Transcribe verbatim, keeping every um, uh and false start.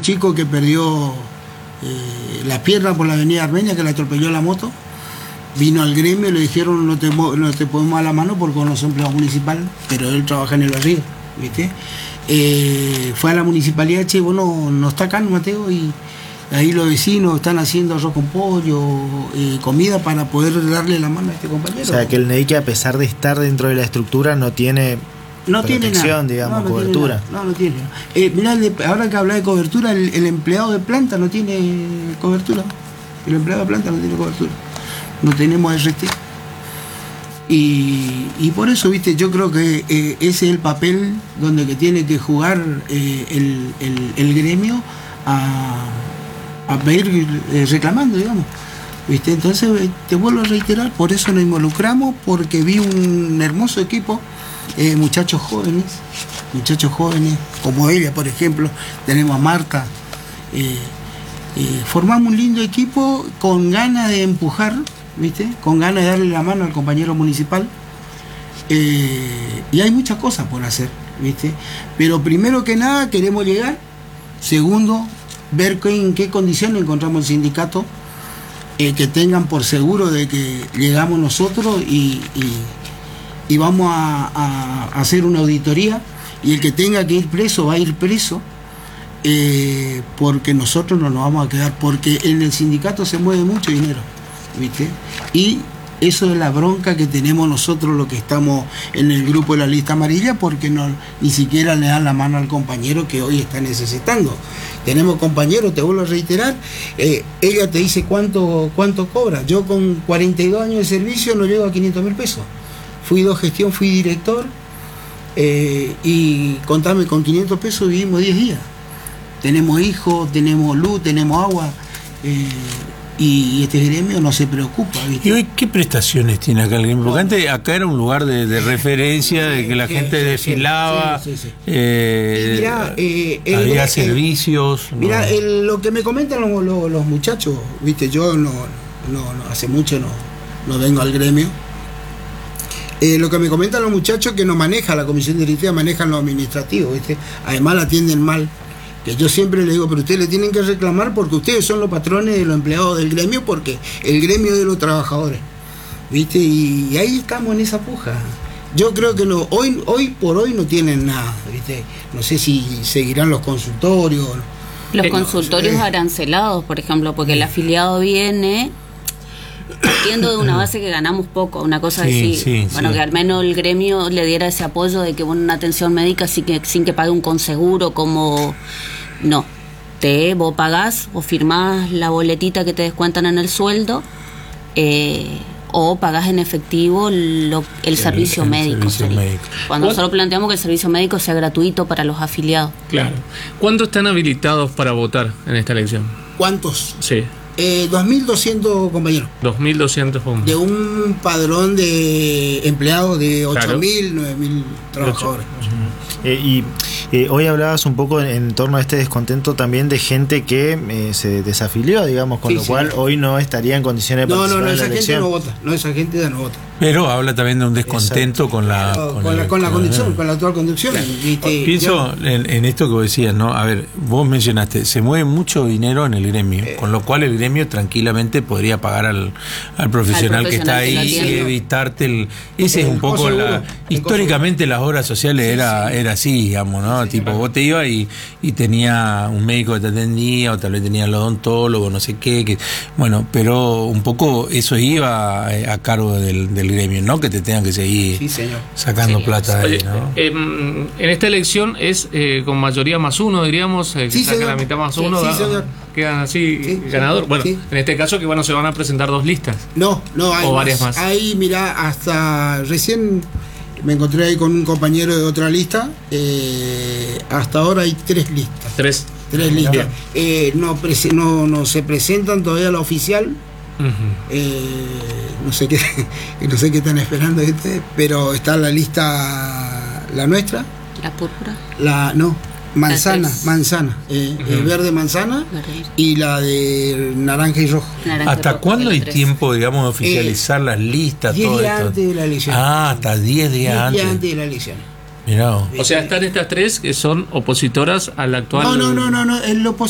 un chico que perdió eh, la pierna por la avenida Armenia, que le atropelló la moto. Vino al gremio y le dijeron no te, no te podemos dar la mano porque no es empleado municipal, pero él trabaja en el barrio, ¿viste? Eh, fue a la municipalidad, che, bueno, no está acá, Mateo, y ahí los vecinos están haciendo arroz con pollo, eh, comida para poder darle la mano a este compañero. O sea, que el Neike, a pesar de estar dentro de la estructura, no tiene no protección, tiene nada, digamos, no, no cobertura. Tiene nada, no, no tiene nada. Eh, mirá, ahora que habla de cobertura, el, el empleado de planta no tiene cobertura. El empleado de planta no tiene cobertura. No tenemos R T. Y, y por eso, viste, yo creo que eh, ese es el papel donde que tiene que jugar eh, el, el, el gremio a, a ir eh, reclamando, digamos. ¿Viste? Entonces, eh, te vuelvo a reiterar, por eso nos involucramos, porque vi un hermoso equipo, eh, muchachos jóvenes, muchachos jóvenes, como ella, por ejemplo, tenemos a Marta. Eh, eh, formamos un lindo equipo con ganas de empujar, ¿viste? Con ganas de darle la mano al compañero municipal. Eh, y hay muchas cosas por hacer, ¿viste? Pero primero que nada queremos llegar. Segundo, ver que, en qué condiciones encontramos el sindicato, eh, que tengan por seguro de que llegamos nosotros y, y, y vamos a, a, a hacer una auditoría, y el que tenga que ir preso va a ir preso, eh, porque nosotros no nos vamos a quedar, porque en el sindicato se mueve mucho dinero, ¿viste? Y eso es la bronca que tenemos nosotros, los que estamos en el grupo de la lista amarilla, porque no, ni siquiera le dan la mano al compañero que hoy está necesitando. Tenemos compañeros, te vuelvo a reiterar, eh, ella te dice cuánto, cuánto cobra. Yo con cuarenta y dos años de servicio no llego a quinientos mil pesos. Fui dos gestión, fui director, eh, y contame, con quinientos pesos vivimos diez días. Tenemos hijos, tenemos luz, tenemos agua. Eh, Y este gremio no se preocupa, ¿viste? ¿Y hoy qué prestaciones tiene acá el gremio? Porque antes acá era un lugar de, de referencia, de que la sí, gente sí, desfilaba, sí, sí, sí. Eh, mirá, eh, el, había el, servicios. Mira, no. lo que me comentan los, los, los muchachos, ¿viste? Yo no, no, no hace mucho no, no vengo al gremio. Eh, lo que me comentan los muchachos que no maneja la comisión directiva, manejan lo administrativo, ¿viste? Además la atienden mal. Que yo siempre le digo, pero ustedes le tienen que reclamar porque ustedes son los patrones de los empleados del gremio, porque el gremio es de los trabajadores, ¿viste? Y, y ahí estamos en esa puja. Yo creo que no, hoy, hoy por hoy no tienen nada, ¿viste? No sé si seguirán los consultorios. Los eh, consultorios no, eh. arancelados, por ejemplo, porque el afiliado viene partiendo de una base que ganamos poco, una cosa Sí, así, sí, bueno, sí. que al menos el gremio le diera ese apoyo de que bueno, una atención médica sin que, sin que pague un conseguro, como no, te vos pagás o firmás la boletita que te descuentan en el sueldo, eh, o pagás en efectivo lo, el, el servicio el médico. servicio médico. Cuando nosotros planteamos que el servicio médico sea gratuito para los afiliados. Claro. ¿Cuántos están habilitados para votar en esta elección? ¿Cuántos? Sí. Eh, dos mil doscientos compañeros. dos mil doscientos compañeros. De un padrón de empleados de ocho mil, nueve mil trabajadores. Eh, y eh, hoy hablabas un poco en, en torno a este descontento también de gente que eh, se desafilió, digamos, con Sí, lo sí. cual hoy no estaría en condiciones de No, participar no, no, en la esa gente elección. no vota. No, esa gente ya no vota. Pero habla también de un descontento con la, Con, con con el- la, con la con- conducción, con la actual conducción. ¿Viste? Pienso Yo- en, en esto que vos decías, ¿no? A ver, vos mencionaste, se mueve mucho dinero en el gremio, Eh. con lo cual el gremio tranquilamente podría pagar al, al profesional Al que está profesional que ahí lo y atiende. evitarte el... Ese es El un poco costo la... seguro, el Históricamente las obras sociales era, era así, digamos, ¿no? Tipo, vos te ibas y, y tenía un médico que te atendía, o tal vez tenía el odontólogo, no sé qué, que, bueno, pero un poco eso iba a, a cargo del, del gremio, ¿no? Que te tengan que seguir Sí, señor. sacando Sí. plata de ahí, Oye, ¿no? eh, en esta elección es eh, con mayoría más uno, diríamos, eh, que Sí, saca señor. la mitad más Sí, uno, sí, da- señor. quedan así Sí, ganador. sí, Bueno, sí. en este caso que bueno se van a presentar dos listas. No, no, hay O varias más. Ahí, mirá, hasta recién me encontré ahí con un compañero de otra lista. Eh, hasta ahora hay tres listas. Tres. Tres listas. Bien. Eh, no, prese- no, no se presentan todavía a la oficial. Ujú. Eh, no sé qué, no sé qué están esperando, ¿viste? Pero está la lista, la nuestra, La púrpura. la no, manzana, tres. manzana, eh, Ujú. eh, verde manzana Verde. y la de naranja y rojo. Naranja ¿Hasta rojo, cuándo el hay tres. tiempo, digamos, de oficializar las listas, Diez todo días esto? antes de la elección. Ah, hasta diez días Diez antes. días antes de la elección. Mirá vos. O sea, están estas tres que son opositoras al actual. No, no, no, no, no, el